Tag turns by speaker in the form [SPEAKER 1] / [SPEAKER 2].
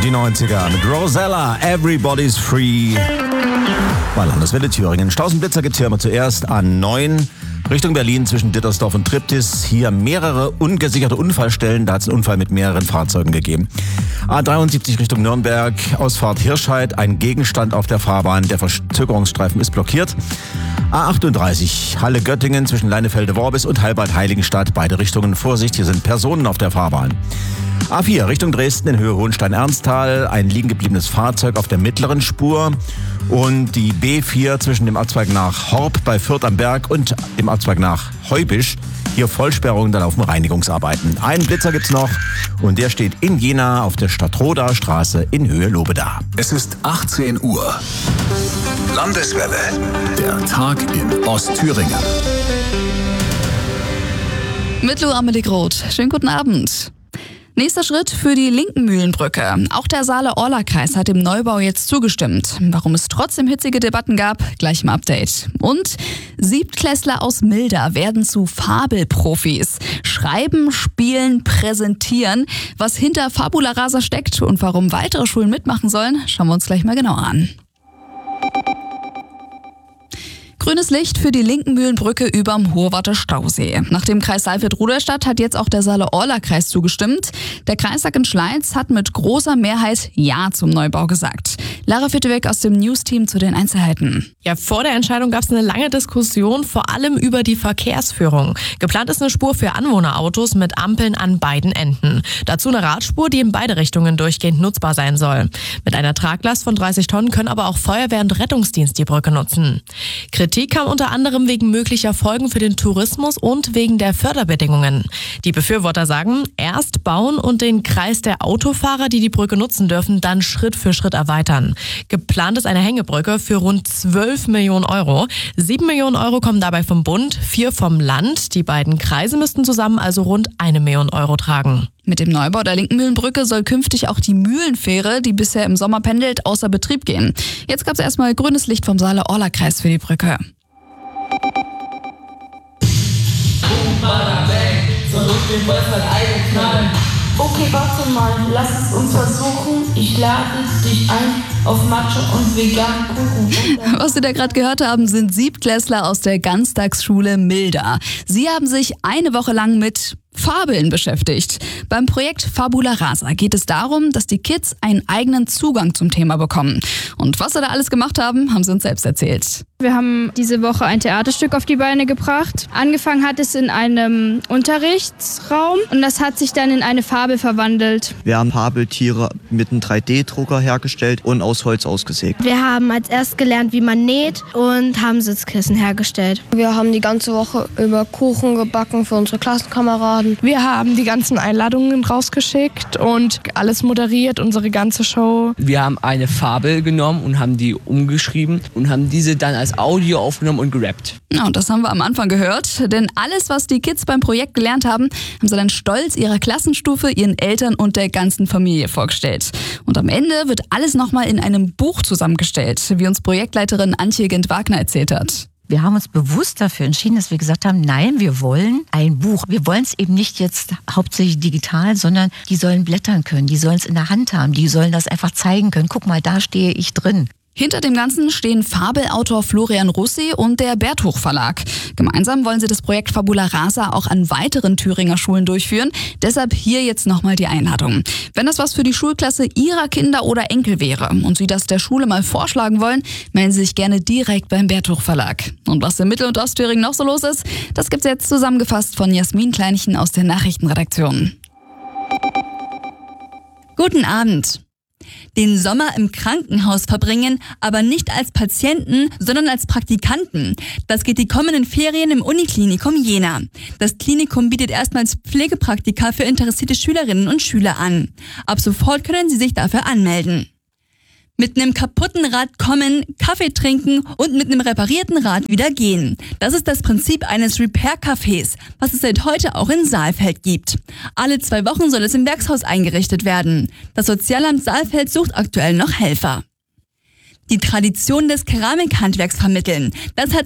[SPEAKER 1] Die 90er mit Rosella, Everybody's Free. Bei Landeswelle Thüringen. Stausenblitzer gibt es hier immer zuerst A9 Richtung Berlin zwischen Dittersdorf und Triptis. Hier mehrere ungesicherte Unfallstellen. Da hat es einen Unfall mit mehreren Fahrzeugen gegeben. A73 Richtung Nürnberg, Ausfahrt Hirscheid. Ein Gegenstand auf der Fahrbahn. Der Verzögerungsstreifen ist blockiert. A38 Halle-Göttingen zwischen Leinefelde-Worbis und Halbad-Heiligenstadt. Beide Richtungen Vorsicht, hier sind Personen auf der Fahrbahn. A4 Richtung Dresden in Höhe Hohenstein-Ernsthal. Ein liegen gebliebenes Fahrzeug auf der mittleren Spur. Und die B4 zwischen dem Abzweig nach Horb bei Fürth am Berg und dem Abzweig nach Heubisch. Hier Vollsperrung, da laufen Reinigungsarbeiten. Einen Blitzer gibt's noch und der steht in Jena auf der Stadtroder Straße in Höhe Lobeda.
[SPEAKER 2] Es ist 18 Uhr. Landeswelle. Der Tag in Ostthüringen.
[SPEAKER 3] Mit Lou Amelie Groth. Schönen guten Abend. Nächster Schritt für die Linken-Mühlenbrücke. Auch der Saale-Orla-Kreis hat dem Neubau jetzt zugestimmt. Warum es trotzdem hitzige Debatten gab, gleich im Update. Und Siebtklässler aus Milda werden zu Fabelprofis. Schreiben, spielen, präsentieren. Was hinter Fabula Rasa steckt und warum weitere Schulen mitmachen sollen, schauen wir uns gleich mal genauer an. Grünes Licht für die Linken-Mühlenbrücke überm Hohewarter Stausee. Nach dem Kreis Saalfeld-Rudolstadt hat jetzt auch der Saale-Orla-Kreis zugestimmt. Der Kreistag in Schleiz hat mit großer Mehrheit Ja zum Neubau gesagt. Lara Fitteweg aus dem News-Team zu den Einzelheiten.
[SPEAKER 4] Ja, vor der Entscheidung gab es eine lange Diskussion, vor allem über die Verkehrsführung. Geplant ist eine Spur für Anwohnerautos mit Ampeln an beiden Enden. Dazu eine Radspur, die in beide Richtungen durchgehend nutzbar sein soll. Mit einer Traglast von 30 Tonnen können aber auch Feuerwehr und Rettungsdienst die Brücke nutzen. Kritik kam unter anderem wegen möglicher Folgen für den Tourismus und wegen der Förderbedingungen. Die Befürworter sagen, erst bauen und den Kreis der Autofahrer, die die Brücke nutzen dürfen, dann Schritt für Schritt erweitern. Geplant ist eine Hängebrücke für rund 12 Millionen Euro. 7 Millionen Euro kommen dabei vom Bund, 4 vom Land. Die beiden Kreise müssten zusammen also rund 1 Million Euro tragen.
[SPEAKER 3] Mit dem Neubau der Linken-Mühlenbrücke soll künftig auch die Mühlenfähre, die bisher im Sommer pendelt, außer Betrieb gehen. Jetzt gab es erstmal grünes Licht vom Saale-Orla-Kreis für die Brücke.
[SPEAKER 5] Okay, warte mal, lass es uns versuchen. Ich lade dich ein auf Matcha und veganen Kuchen.
[SPEAKER 3] Was Sie da gerade gehört haben, sind Siebtklässler aus der Ganztagsschule Milda. Sie haben sich eine Woche lang mit Fabeln beschäftigt. Beim Projekt Fabula Rasa geht es darum, dass die Kids einen eigenen Zugang zum Thema bekommen. Und was sie da alles gemacht haben, haben sie uns selbst erzählt.
[SPEAKER 6] Wir haben diese Woche ein Theaterstück auf die Beine gebracht. Angefangen hat es in einem Unterrichtsraum und das hat sich dann in eine Fabel verwandelt.
[SPEAKER 7] Wir haben Fabeltiere mit einem 3D-Drucker hergestellt und aus Holz ausgesägt.
[SPEAKER 8] Wir haben als erst gelernt, wie man näht und haben Sitzkissen hergestellt.
[SPEAKER 9] Wir haben die ganze Woche über Kuchen gebacken für unsere Klassenkameraden.
[SPEAKER 10] Wir haben die ganzen Einladungen rausgeschickt und alles moderiert, unsere ganze Show.
[SPEAKER 11] Wir haben eine Fabel genommen und haben die umgeschrieben und haben diese dann als Audio aufgenommen und gerappt.
[SPEAKER 3] Ja, und das haben wir am Anfang gehört, denn alles, was die Kids beim Projekt gelernt haben, haben sie dann stolz ihrer Klassenstufe, ihren Eltern und der ganzen Familie vorgestellt. Und am Ende wird alles nochmal in einem Buch zusammengestellt, wie uns Projektleiterin Antje Gent-Wagner erzählt hat.
[SPEAKER 12] Wir haben uns bewusst dafür entschieden, dass wir gesagt haben, nein, wir wollen ein Buch. Wir wollen es eben nicht jetzt hauptsächlich digital, sondern die sollen blättern können, die sollen es in der Hand haben, die sollen das einfach zeigen können. Guck mal, da stehe ich drin.
[SPEAKER 3] Hinter dem Ganzen stehen Fabelautor Florian Russi und der Bertuch Verlag. Gemeinsam wollen sie das Projekt Fabula Rasa auch an weiteren Thüringer Schulen durchführen. Deshalb hier jetzt nochmal die Einladung. Wenn das was für die Schulklasse Ihrer Kinder oder Enkel wäre und Sie das der Schule mal vorschlagen wollen, melden Sie sich gerne direkt beim Bertuch Verlag. Und was in Mittel- und Ostthüringen noch so los ist, das gibt's jetzt zusammengefasst von Jasmin Kleinchen aus der Nachrichtenredaktion.
[SPEAKER 13] Guten Abend. Den Sommer im Krankenhaus verbringen, aber nicht als Patienten, sondern als Praktikanten. Das geht die kommenden Ferien im Uniklinikum Jena. Das Klinikum bietet erstmals Pflegepraktika für interessierte Schülerinnen und Schüler an. Ab sofort können Sie sich dafür anmelden. Mit einem kaputten Rad kommen, Kaffee trinken und mit einem reparierten Rad wieder gehen. Das ist das Prinzip eines Repair-Cafés, was es seit heute auch in Saalfeld gibt. Alle 2 Wochen soll es im Werkshaus eingerichtet werden. Das Sozialamt Saalfeld sucht aktuell noch Helfer. Die Tradition des Keramikhandwerks vermitteln. Das hat